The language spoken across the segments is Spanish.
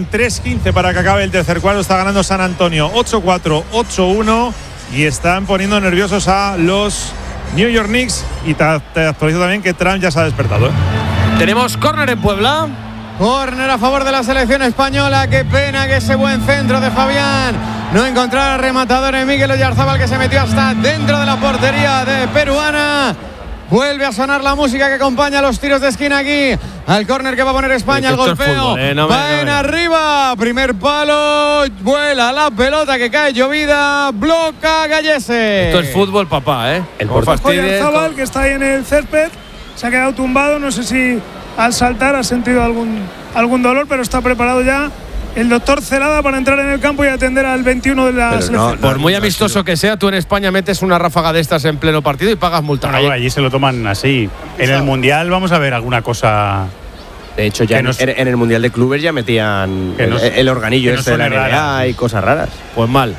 3:15 para que acabe el tercer cuarto. Está ganando San Antonio 8-4, 8-1 y están poniendo nerviosos a los New York Knicks. Y te actualizo también que Trump ya se ha despertado. Tenemos córner en Puebla. Córner a favor de la selección española. Qué pena que ese buen centro de Fabián no encontrara rematador en Mikel Oyarzábal, que se metió hasta dentro de la portería de peruana. Vuelve a sonar la música que acompaña los tiros de esquina aquí al córner que va a poner España. El golpeo va en arriba, primer palo, vuela la pelota que cae llovida, bloca Gallese. Esto es fútbol, papá, ¿eh? El Oyarzábal, que está ahí en el césped, se ha quedado tumbado, no sé si al saltar ha sentido algún dolor, pero está preparado ya el doctor Celada para entrar en el campo y atender al 21 de la selección. Por muy amistoso que sea, tú en España metes una ráfaga de estas en pleno partido y pagas multa. No, allí se lo toman así. En el Mundial vamos a ver alguna cosa. De hecho, ya en el Mundial de Clubes ya metían el organillo este de la NBA y cosas raras. Pues mal.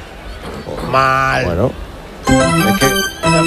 Bueno. Es que…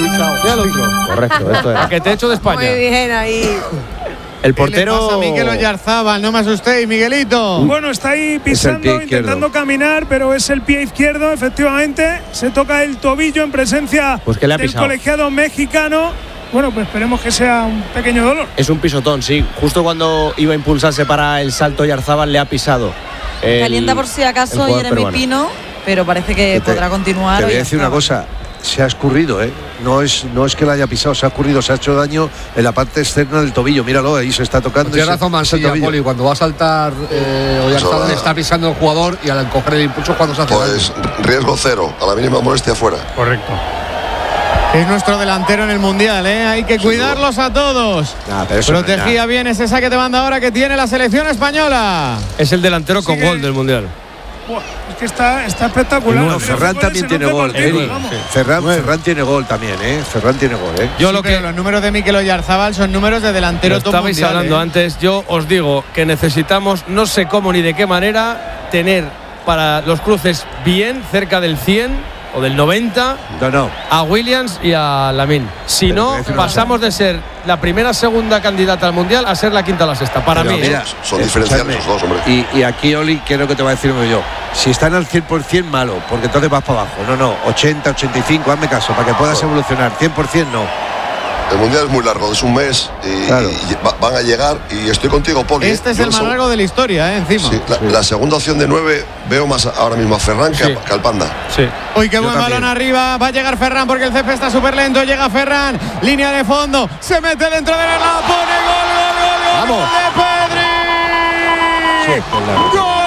Correcto, esto es. Que te he hecho de España. Muy bien ahí. El portero… ¿Qué le pasa a Mikel Oyarzábal? No me asustéis, Miguelito. Bueno, está ahí pisando, intentando caminar, pero es el pie izquierdo, efectivamente. Se toca el tobillo en presencia del colegiado mexicano. Bueno, pues esperemos que sea un pequeño dolor. Es un pisotón, sí. Justo cuando iba a impulsarse para el salto, Oyarzábal le ha pisado. Calienta por si acaso Jeremy Pino, pero parece que podrá continuar. Te voy a decir una cosa. Se ha escurrido, ¿eh? No es que la haya pisado, se ha escurrido, se ha hecho daño en la parte externa del tobillo. Míralo, ahí se está tocando. Tiene razón Mansilla, Poli. Cuando va a saltar, Oyarzábal está pisando el jugador y al coger el impulso cuando se hace daño. Riesgo cero, a la mínima molestia fuera. Correcto. Es nuestro delantero en el Mundial, ¿eh? Hay que cuidarlos a todos. Protegía bien ese saque de banda ahora que tiene la selección española. Es el delantero con gol del Mundial. Es que está espectacular. No, Ferran también tiene gol. Ferran tiene gol también, ¿eh? Ferran tiene gol, ¿eh? Yo lo que los números de Mikel Oyarzábal son números de delantero top mundial. Estabais hablando antes. Yo os digo que necesitamos, no sé cómo ni de qué manera, tener para los cruces bien cerca del 100 o del 90 a Williams y a Lamine. Si no, pasamos de ser la primera, segunda candidata al Mundial a ser la quinta o la sexta. Para mí. Mira, son diferenciales esos dos, hombre. Y aquí, Oli, ¿qué es lo que te voy a decir yo? Si están al 100% malo, porque entonces vas para abajo. No, 80, 85, hazme caso, para que puedas evolucionar. 100% no. El Mundial es muy largo, es un mes y van a llegar, y estoy contigo, Poli. Este es el más largo de la historia, encima. Sí, la segunda opción de 9 veo más ahora mismo a Ferran que al Panda. Sí. Uy, qué buen balón arriba. Va a llegar Ferran porque el césped está súper lento. Llega Ferran, línea de fondo, se mete dentro de la pone gol. ¡Vamos! ¡Gol de Pedri! ¡Gol!